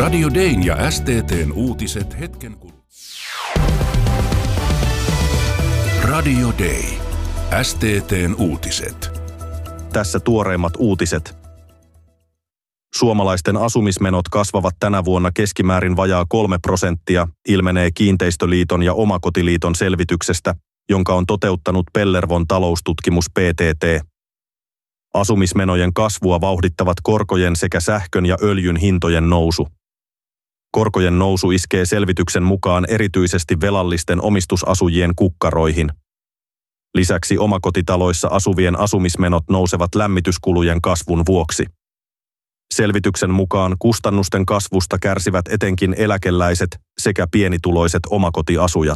Radio Dayn ja STT:n uutiset hetken kuluttua. Radio Day. STT:n uutiset. Tässä tuoreimmat uutiset. Suomalaisten asumismenot kasvavat tänä vuonna keskimäärin vajaa 3%, ilmenee Kiinteistöliiton ja Omakotiliiton selvityksestä, jonka on toteuttanut Pellervon taloustutkimus PTT. Asumismenojen kasvua vauhdittavat korkojen sekä sähkön ja öljyn hintojen nousu. Korkojen nousu iskee selvityksen mukaan erityisesti velallisten omistusasujien kukkaroihin. Lisäksi omakotitaloissa asuvien asumismenot nousevat lämmityskulujen kasvun vuoksi. Selvityksen mukaan kustannusten kasvusta kärsivät etenkin eläkeläiset sekä pienituloiset omakotiasujat.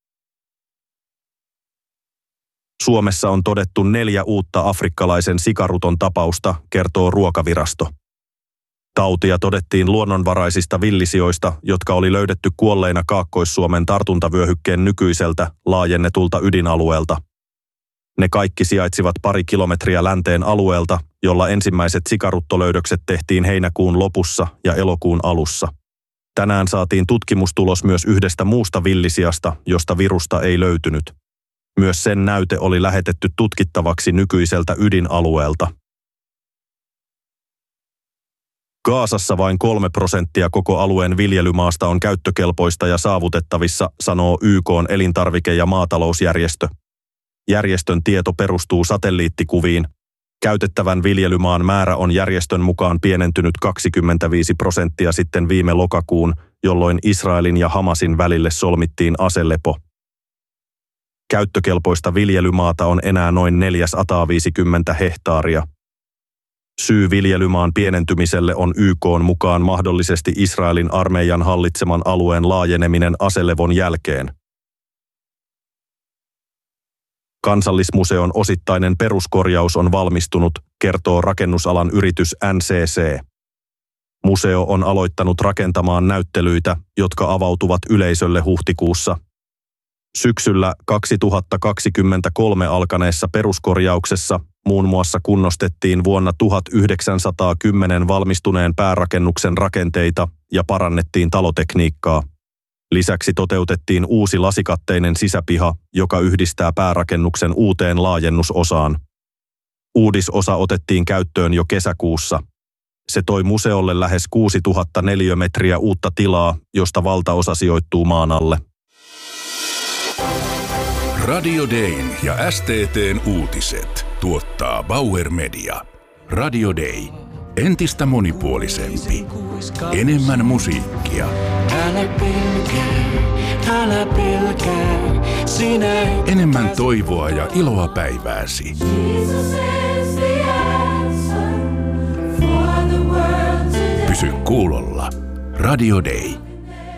Suomessa on todettu 4 uutta afrikkalaisen sikaruton tapausta, kertoo Ruokavirasto. Tautia todettiin luonnonvaraisista villisijoista, jotka oli löydetty kuolleina Kaakkois-Suomen tartuntavyöhykkeen nykyiseltä laajennetulta ydinalueelta. Ne kaikki sijaitsivat pari kilometriä länteen alueelta, jolla ensimmäiset sikaruttolöydökset tehtiin heinäkuun lopussa ja elokuun alussa. Tänään saatiin tutkimustulos myös yhdestä muusta villisijasta, josta virusta ei löytynyt. Myös sen näyte oli lähetetty tutkittavaksi nykyiseltä ydinalueelta. Gazassa vain 3% koko alueen viljelymaasta on käyttökelpoista ja saavutettavissa, sanoo YK:n elintarvike- ja maatalousjärjestö. Järjestön tieto perustuu satelliittikuviin. Käytettävän viljelymaan määrä on järjestön mukaan pienentynyt 25% sitten viime lokakuun, jolloin Israelin ja Hamasin välille solmittiin aselepo. Käyttökelpoista viljelymaata on enää noin 450 hehtaaria. Syy viljelymaan pienentymiselle on YK:n mukaan mahdollisesti Israelin armeijan hallitseman alueen laajeneminen aselevon jälkeen. Kansallismuseon osittainen peruskorjaus on valmistunut, kertoo rakennusalan yritys NCC. Museo on aloittanut rakentamaan näyttelyitä, jotka avautuvat yleisölle huhtikuussa. Syksyllä 2023 alkaneessa peruskorjauksessa muun muassa kunnostettiin vuonna 1910 valmistuneen päärakennuksen rakenteita ja parannettiin talotekniikkaa. Lisäksi toteutettiin uusi lasikatteinen sisäpiha, joka yhdistää päärakennuksen uuteen laajennusosaan. Uudisosa otettiin käyttöön jo kesäkuussa. Se toi museolle lähes 6000 neliömetriä uutta tilaa, josta valtaosa sijoittuu maan alle. Radio Dayn ja STT:n uutiset tuottaa Bauer Media. Radio Day. Entistä monipuolisempi. Enemmän musiikkia. Älä pelkää, enemmän toivoa ja iloa päivääsi. Pysy kuulolla. Radio Day.